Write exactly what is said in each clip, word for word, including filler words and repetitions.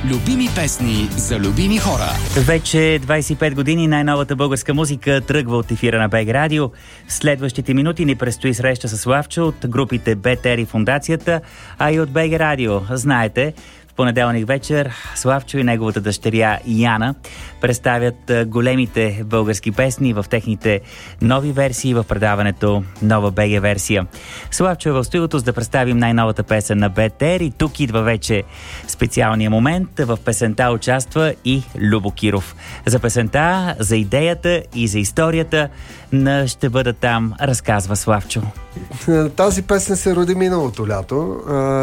Любими песни за любими хора. Вече двайсет и пет години най-новата българска музика тръгва от ефира на БГ Радио. В следващите минути ни предстои среща с Славчо от групите БТР и Фондацията, а и от БГ Радио. Знаете, в понеделник вечер Славчо и неговата дъщеря Яна представят големите български песни в техните нови версии в предаването Нова БГ версия. Славчо е в студиото, за да представим най-новата песен на БТР и тук идва вече специалния момент. В песента участва и Любо Киров. За песента, за идеята и за историята на "Ще бъда там" разказва Славчо. Тази песен се роди миналото лято.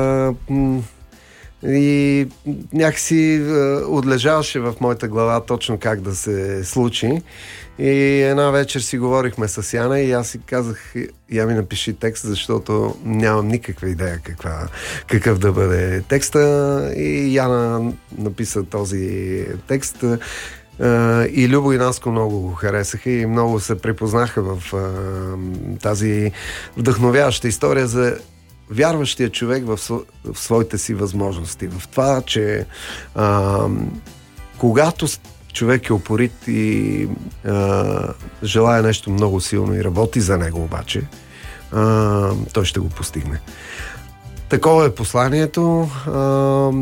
И някакси отлежаваше в моята глава точно как да се случи. И една вечер си говорихме с Яна и аз си казах: я ми напиши текст, защото нямам никаква идея каква, какъв да бъде текста. И Яна написа този текст. И Любо и Наско много го харесаха и много се припознаха в тази вдъхновяваща история за вярващия човек в, в своите си възможности. В това, че а, когато човек е упорит и а, желая нещо много силно и работи за него обаче, а, той ще го постигне. Такова е посланието. А,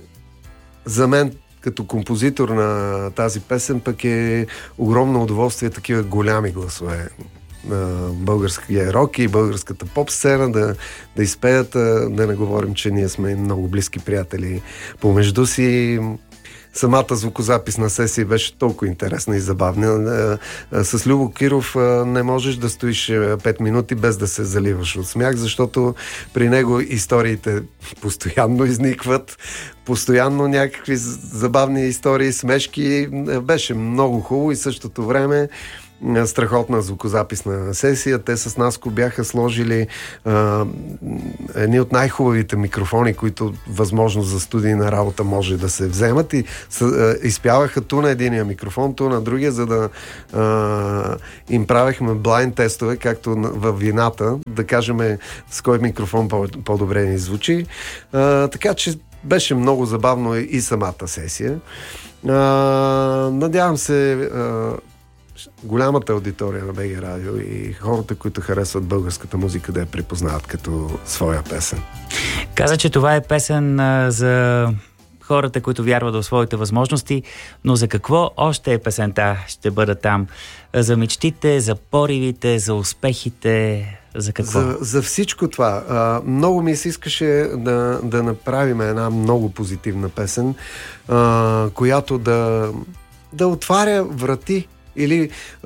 за мен като композитор на тази песен пък е огромно удоволствие такива голями гласове на българския рок и българската поп-сцена да, да изпеят, да не говорим, че ние сме много близки приятели помежду си. Самата звукозаписна сесия беше толкова интересна и забавна. С Любо Киров не можеш да стоиш пет минути без да се заливаш от смях, защото при него историите постоянно изникват, постоянно някакви забавни истории, смешки. Беше много хубаво и същото време страхотна звукозаписна сесия. Те с Наско бяха сложили а, едни от най-хубавите микрофони, които възможно за студийна работа може да се вземат и с, а, изпяваха ту на единия микрофон, ту на другия, за да а, им правихме блайнд тестове, както във вината, да кажем с кой микрофон по- по-добре ни звучи. А, така че беше много забавно и самата сесия. А, надявам се а, голямата аудитория на БГ Радио и хората, които харесват българската музика, да я припознават като своя песен. Каза, че това е песен а, за хората, които вярват в своите възможности, но за какво още е песента "Ще бъда там"? За мечтите, за поривите, за успехите, за какво? За, за всичко това. А, много ми се искаше да, да направим една много позитивна песен, а, която да, да отваря врати. Или а,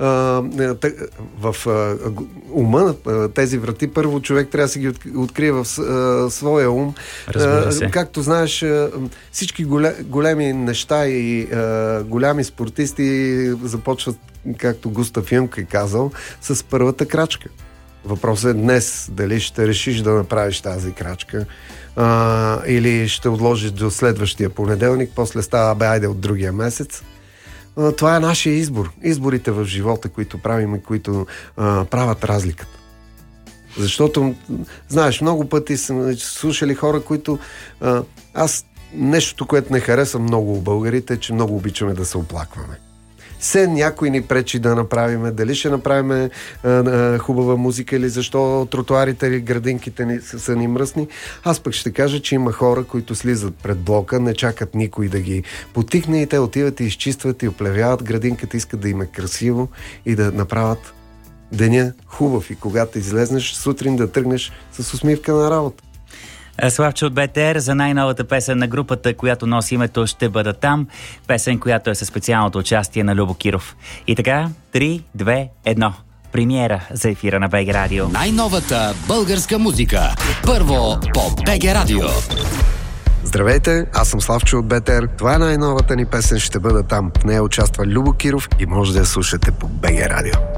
в а, ума тези врати, първо човек трябва да си ги открие в а, своя ум. Разбира се. А, както знаеш, всички големи неща и а, голями спортисти започват, както Густав Юнг е казал, с първата крачка. Въпросът е днес дали ще решиш да направиш тази крачка, а, или ще отложиш до следващия понеделник, после става бе айде от другия месец. Това е нашия избор. Изборите в живота, които правим и които а, правят разликата. Защото, знаеш, много пъти съм слушали хора, които... А, аз нещото, което не харесвам много у българите, е, че много обичаме да се оплакваме. Се някой ни пречи да направиме, дали ще направиме а, а, хубава музика или защо тротуарите или градинките ни, са, са ни мръсни. Аз пък ще кажа, че има хора, които слизат пред блока, не чакат никой да ги потикне и те отиват и изчистват и оплевяват градинката, искат да им е красиво и да направят деня хубав и когато излезнеш сутрин да тръгнеш с усмивка на работа. Славчо от БТР за най-новата песен на групата, която носи името "Ще бъда там", песен, която е със специалното участие на Любо Киров. И така, три, две, едно. Премиера за ефира на БГ Радио. Най-новата българска музика. Първо по БГ Радио. Здравейте, аз съм Славчо от БТР. Това е най-новата ни песен "Ще бъда там". В нея участва Любо Киров и може да я слушате по БГ Радио.